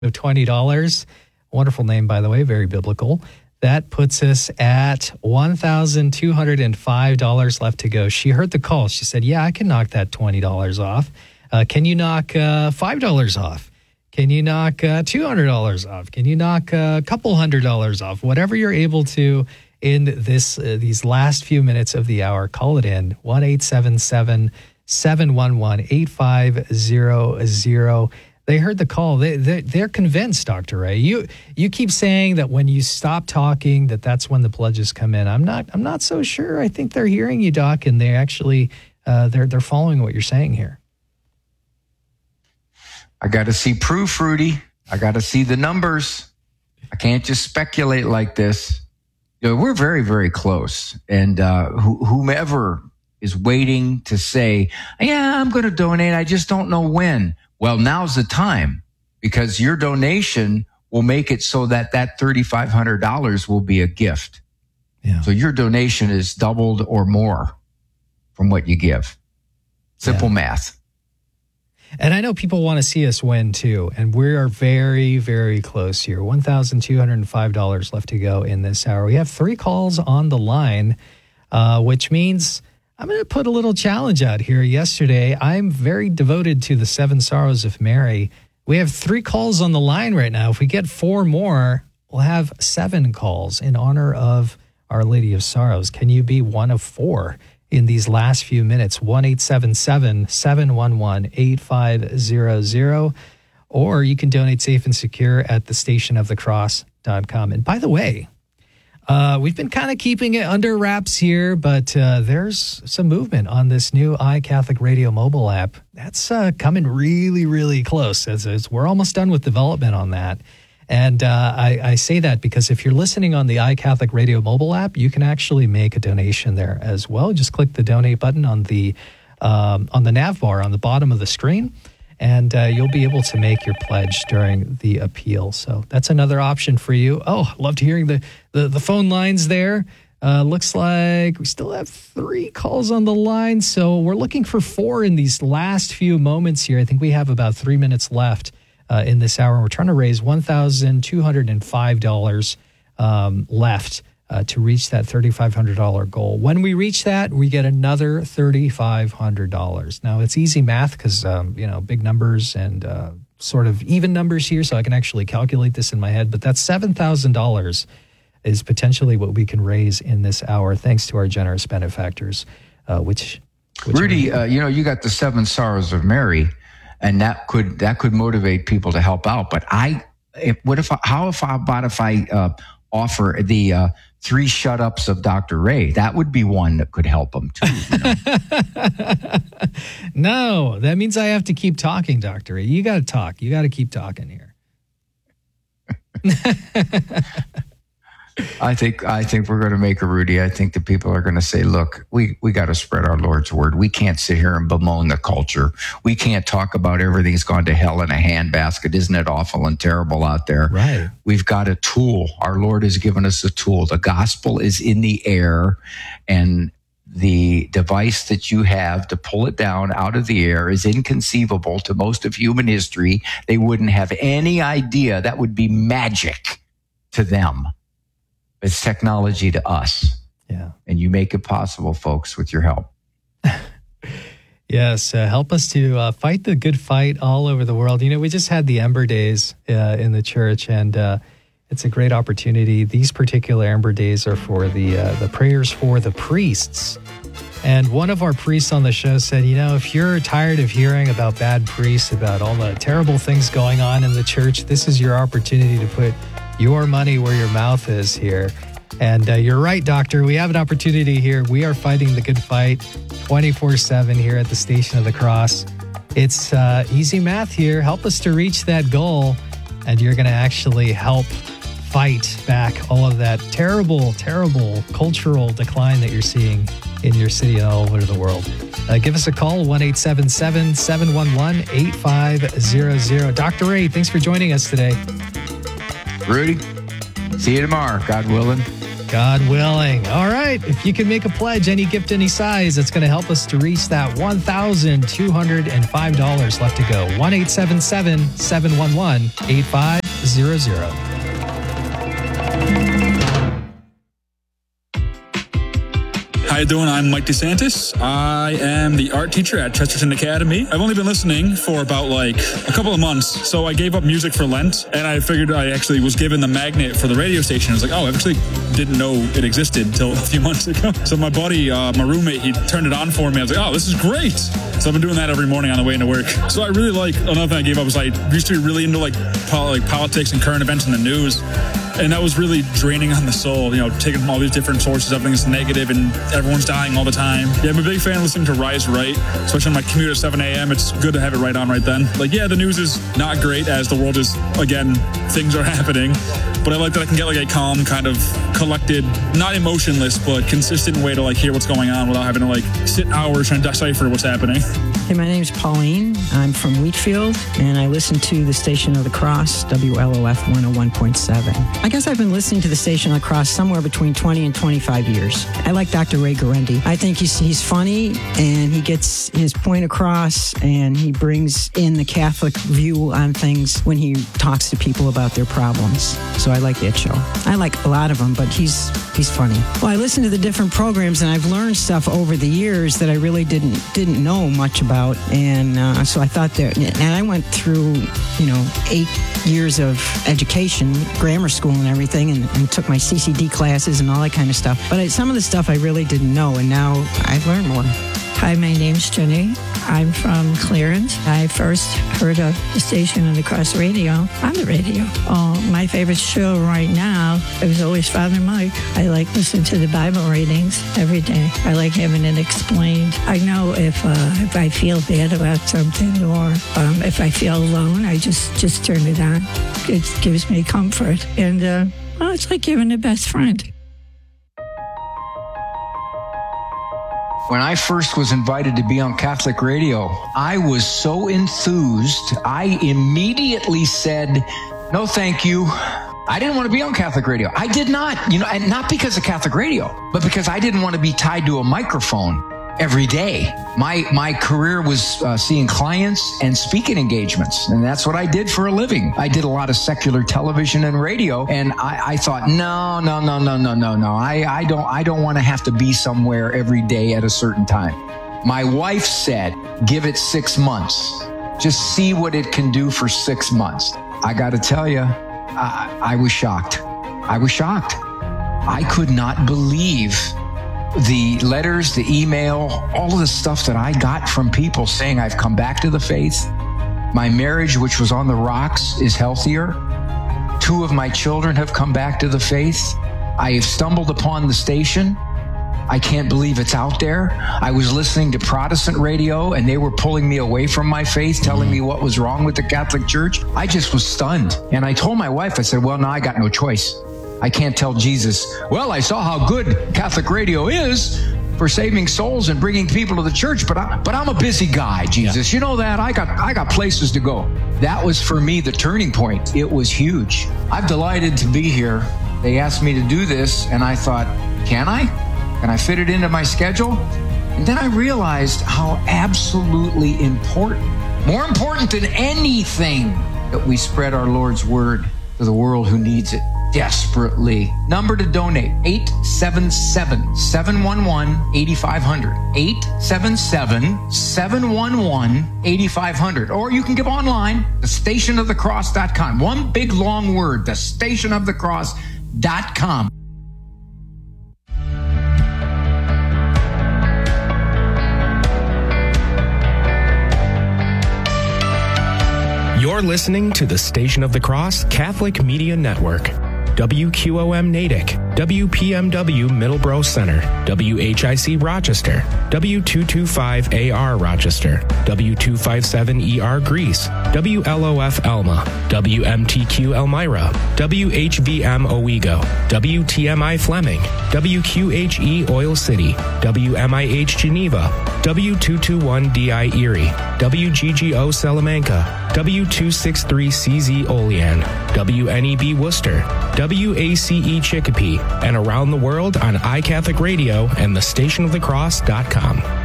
of $20. Wonderful name, by the way, very biblical. That puts us at $1,205 left to go. She heard the call. She said, yeah, I can knock that $20 off. Can you knock $5 off? Can you knock $200 off? Can you knock a couple $100 off? Whatever you're able to in these last few minutes of the hour, call it in. 1-877-711-8500. They heard the call. They're convinced, Dr. Ray. You keep saying that when you stop talking, that's when the pledges come in. I'm not so sure. I think they're hearing you, Doc, and they actually they're following what you're saying here. I got to see proof, Rudy. I got to see the numbers. I can't just speculate like this. We're very, very close. And whomever is waiting to say, yeah, I'm going to donate, I just don't know when. Well, now's the time, because your donation will make it so that $3,500 will be a gift. Yeah. So your donation is doubled or more from what you give. Simple math. And I know people want to see us win too. And we are very, very close here. $1,205 left to go in this hour. We have 3 calls on the line, which means I'm going to put a little challenge out here. Yesterday, I'm very devoted to the 7 Sorrows of Mary. We have 3 calls on the line right now. If we get 4 more, we'll have 7 calls in honor of Our Lady of Sorrows. Can you be one of 4? In these last few minutes? 1-877-711-8500, or you can donate safe and secure at thestationofthecross.com. And by the way, we've been kind of keeping it under wraps here, but there's some movement on this new iCatholic Radio mobile app. That's coming really, really close. As we're almost done with development on that. And I say that because if you're listening on the iCatholic Radio mobile app, you can actually make a donation there as well. Just click the donate button on the nav bar on the bottom of the screen, and you'll be able to make your pledge during the appeal. So that's another option for you. Oh, loved hearing the phone lines there. Looks like we still have 3 calls on the line, so we're looking for 4 in these last few moments here. I think we have about 3 minutes left in this hour. We're trying to raise $1,205 left to reach that $3,500 goal. When we reach that, we get another $3,500. Now, it's easy math because, big numbers and sort of even numbers here, so I can actually calculate this in my head. But that's $7,000 is potentially what we can raise in this hour, thanks to our generous benefactors, which Rudy, you got the 7 Sorrows of Mary. And that could motivate people to help out. But how about if I offer the 3 shut-ups of Dr. Ray? That would be one that could help them too. No, that means I have to keep talking, Dr. Ray. You got to talk. You got to keep talking here. I think we're going to make a Rudy. I think the people are going to say, look, we got to spread our Lord's word. We can't sit here and bemoan the culture. We can't talk about everything's gone to hell in a handbasket. Isn't it awful and terrible out there? Right. We've got a tool. Our Lord has given us a tool. The gospel is in the air, and the device that you have to pull it down out of the air is inconceivable to most of human history. They wouldn't have any idea. That would be magic to them. It's technology to us. Yeah. And you make it possible, folks, with your help. Yes. Help us to fight the good fight all over the world. We just had the Ember Days in the church, and it's a great opportunity. These particular Ember Days are for the prayers for the priests. And one of our priests on the show said, if you're tired of hearing about bad priests, about all the terrible things going on in the church, this is your opportunity to put your money where your mouth is here. And you're right, Doctor. We have an opportunity here. We are fighting the good fight 24/7 here at the Station of the Cross. It's easy math here. Help us to reach that goal, and you're going to actually help fight back all of that terrible, terrible cultural decline that you're seeing in your city and all over the world. Give us a call, 1-877-711-8500. Dr. Ray, thanks for joining us today. Rudy, see you tomorrow, God willing. God willing. All right. If you can make a pledge, any gift, any size, it's going to help us to reach that $1,205 left to go. 1-877-711-8500. How you doing? I'm Mike DeSantis. I am the art teacher at Chesterton Academy. I've only been listening for about like a couple of months, so I gave up music for Lent, and I figured I actually was given the magnet for the radio station. I was like, oh, I actually didn't know it existed until a few months ago. So my buddy, my roommate, he turned it on for me. I was like, oh, this is great. So I've been doing that every morning on the way into work. So I really like, another thing I gave up was I used to be really into like politics and current events in the news. And that was really draining on the soul, taking from all these different sources, everything's negative and everyone's dying all the time. Yeah, I'm a big fan of listening to Rise Right, especially on my commute at 7 a.m. It's good to have it right on right then. Like, yeah, the news is not great as the world is, again, things are happening. But I like that I can get like a calm, kind of collected, not emotionless, but consistent way to like hear what's going on without having to like sit hours trying to decipher what's happening. Hey, my name's Pauline. I'm from Wheatfield, and I listen to the Station of the Cross, WLOF 101.7. I guess I've been listening to the Station of the Cross somewhere between 20 and 25 years. I like Dr. Ray Guarendi. I think he's funny, and he gets his point across, and he brings in the Catholic view on things when he talks to people about their problems. So I like that show. I like a lot of them, but he's funny. Well, I listen to the different programs, and I've learned stuff over the years that I really didn't know much about. And so I thought that, and I went through, 8 years of education, grammar school and everything, and took my CCD classes and all that kind of stuff. But some of the stuff I really didn't know, and now I've learned more. Hi, my name's Jenny. I'm from Clarence. I first heard of the Station of the Cross radio on the radio. My favorite show right now is always Father Mike. I like listening to the Bible readings every day. I like having it explained. I know if I feel bad about something or if I feel alone, I just turn it on. It gives me comfort. And it's like having a best friend. When I first was invited to be on Catholic radio, I was so enthused, I immediately said, no, thank you. I didn't want to be on Catholic radio. I did not, and not because of Catholic radio, but because I didn't want to be tied to a microphone every day. My career was seeing clients and speaking engagements, and that's what I did for a living. I did a lot of secular television and radio, and I thought, no. I don't want to have to be somewhere every day at a certain time. My wife said, give it 6 months. Just see what it can do for 6 months. I got to tell you, I was shocked. I could not believe the letters, the email, all of the stuff that I got from people saying I've come back to the faith. My marriage, which was on the rocks, is healthier. 2 of my children have come back to the faith. I have stumbled upon the station. I can't believe it's out there. I was listening to Protestant radio, and they were pulling me away from my faith, telling me what was wrong with the Catholic Church. I just was stunned. And I told my wife, I said, well, now I got no choice. I can't tell Jesus, well, I saw how good Catholic radio is for saving souls and bringing people to the church, but I'm a busy guy, Jesus. Yeah. You know that? I got places to go. That was for me the turning point. It was huge. I'm delighted to be here. They asked me to do this, and I thought, can I? Can I fit it into my schedule? And then I realized how absolutely important, more important than anything, that we spread our Lord's word to the world who needs it desperately. Number to donate, 877-711-8500. 877-711-8500. Or you can give online, thestationofthecross.com. One big long word, thestationofthecross.com. You're listening to the Station of the Cross Catholic Media Network. WQOM Natick, WPMW Middleborough Center, WHIC Rochester, W225AR Rochester, W257ER Greece, WLOF Elma, WMTQ Elmira, WHVM Owego, WTMI Fleming, WQHE Oil City, WMIH Geneva, W221DI Erie, WGGO Salamanca, W263CZ Olean, WNEB Worcester, WACE Chicopee, and around the world on iCatholicRadio and thestationofthecross.com.